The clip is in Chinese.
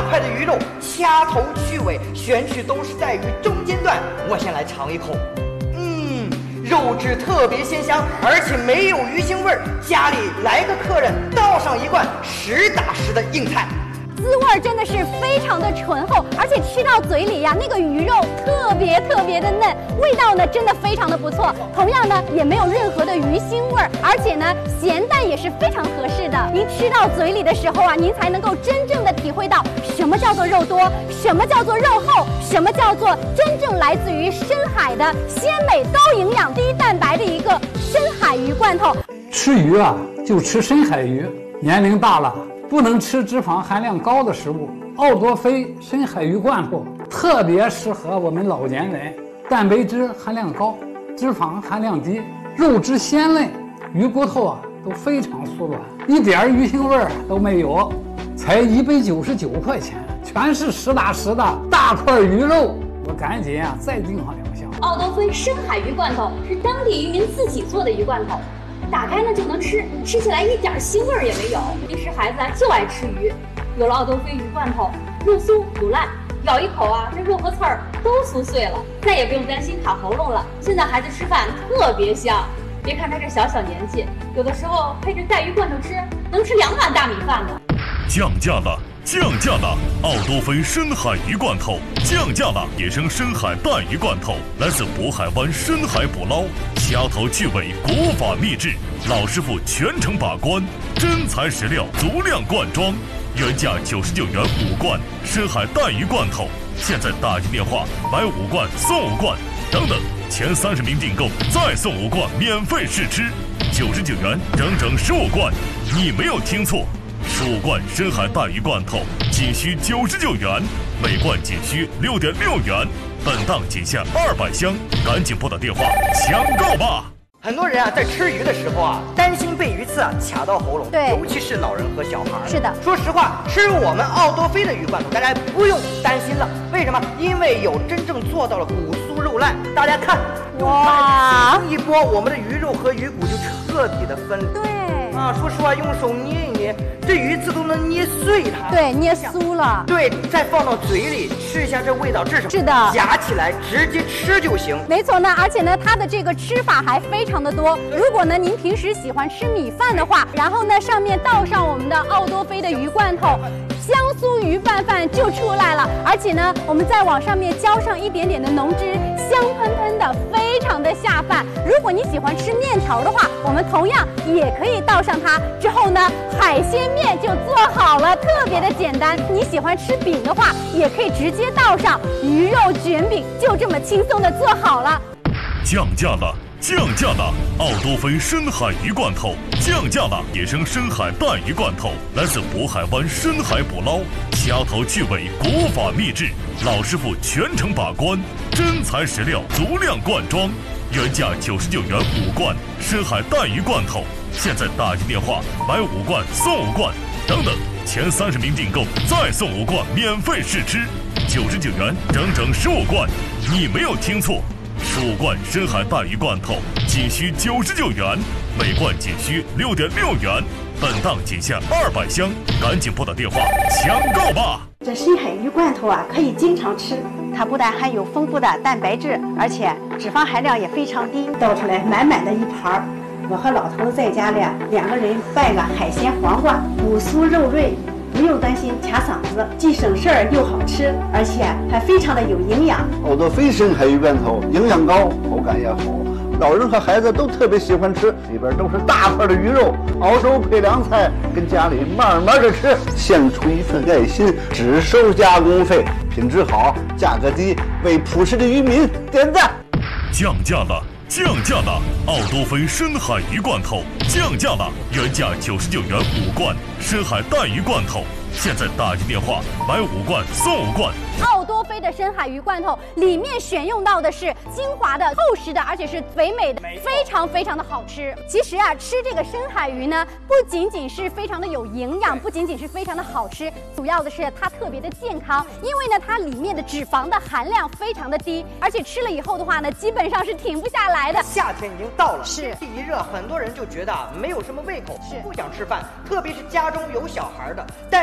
块的鱼肉，掐头去尾，选取都是在于中间段。我先来尝一口，肉质特别鲜香，而且没有鱼腥味儿。家里来个客人，倒上一罐实打实的硬菜。 滋味真的是非常的醇厚，而且吃到嘴里呀，那个鱼肉特别的嫩，味道呢真的非常的不错。同样呢，也没有任何的鱼腥味儿，而且呢，咸淡也是非常合适的。您吃到嘴里的时候啊，您才能够真正的体会到什么叫做肉多，什么叫做肉厚，什么叫做真正来自于深海的鲜美、高营养、低蛋白的一个深海鱼罐头。 吃鱼啊，就吃深海鱼。年龄大了，不能吃脂肪含量高的食物。奥多菲深海鱼罐头特别适合我们老年人，蛋白质含量高，脂肪含量低，肉质鲜嫩，鱼骨头啊都非常酥软，一点鱼腥味儿都没有，才199块钱，全是实打实的大块鱼肉。我赶紧啊再订上2箱。 奥多菲深海鱼罐头是当地渔民自己做的鱼罐头，打开呢就能吃，吃起来一点腥味儿也没有。平时孩子就爱吃鱼，有了奥多菲鱼罐头，肉酥不烂，咬一口啊，这肉和刺儿都酥碎了，再也不用担心卡喉咙了。现在孩子吃饭特别香，别看他这小年纪，有的时候配着带鱼罐头吃，能吃2碗大米饭呢。 降价了！降价了！奥多菲深海鱼罐头降价了！野生深海淡鱼罐头来自渤海湾深海捕捞，掐头去尾，国法秘制，老师傅全程把关，真材实料，足量灌装，原价99元5罐深海淡鱼罐头，现在打进电话买5罐送5罐，等等，前30名订购再送5罐免费试吃，99元整整15罐，你没有听错。15罐深海淡鱼罐头仅需99元，每罐仅需6.6元，本档仅限200箱，赶紧拨打电话抢购吧！ 很多人啊，在吃鱼的时候啊，担心被鱼刺啊卡到喉咙， 对， 尤其是老人和小孩。 是的， 说实话，吃我们奥多菲的鱼罐头，大家不用担心了。为什么？因为有真正做到了骨酥肉烂。大家看，哇，一拨，我们的鱼肉和鱼骨就彻底的分离。 对。 啊，说实话，用手捏一捏，这鱼刺都能捏碎它。 对，捏酥了。 对，再放到嘴里吃一下，这味道这是什么？ 是的， 夹起来直接吃就行。 没错呢，而且呢，它的这个吃法还非常的多。如果呢您平时喜欢吃米饭的话，然后呢上面倒上我们的奥多菲的鱼罐头，香酥鱼拌饭就出来了。而且呢，我们再往上面浇上一点点的浓汁，香喷喷的，非常的下饭。如果你喜欢吃面条的话，我们同样也可以倒上它。之后呢，海鲜面就做好了，特别的简单。你喜欢吃饼的话，也可以直接倒上鱼肉卷饼，就这么轻松的做好了。 降价了！降价了！奥多菲深海鱼罐头降价了！野生深海淡鱼罐头来自渤海湾深海捕捞，掐头去尾，国法秘制，老师傅全程把关，真材实料，足量灌装，原价99元5罐深海淡鱼罐头，现在打进电话买5罐送5罐，等等，前30名订购再送5罐免费试吃，99元整整15罐，你没有听错。15罐深海淡鱼罐头仅需99元，每罐仅需6.6元，本档仅限200箱，赶紧拨打电话抢购吧！ 这深海鱼罐头啊，可以经常吃，它不但含有丰富的蛋白质，而且脂肪含量也非常低。倒出来满满的一盘，我和老头子在家里2个人拌个海鲜黄瓜，骨酥肉润。不用担心卡嗓子，既省事儿又好吃，而且还非常的有营养。 奥多菲深海鱼罐头营养高，口感也好，老人和孩子都特别喜欢吃，里边都是大块的鱼肉，熬粥配凉菜，跟家里慢慢的吃，献出一份爱心，只收加工费，品质好，价格低，为朴实的渔民点赞。 降价了！降价了！奥多菲深海鱼罐头降价了，原价99元5罐深海淡鱼罐头，现在打进电话买5罐送5罐。 奥多菲的深海鱼罐头里面选用到的是精华的、厚实的，而且是肥美的，非常的好吃。其实啊，吃这个深海鱼呢，不仅仅是非常的有营养，不仅仅是非常的好吃，主要的是它特别的健康，因为呢，它里面的脂肪的含量非常的低，而且吃了以后的话呢，基本上是停不下来的。 夏天已经到了， 是天气一热，很多人就觉得没有什么胃口，不想吃饭，特别是家中有小孩的。但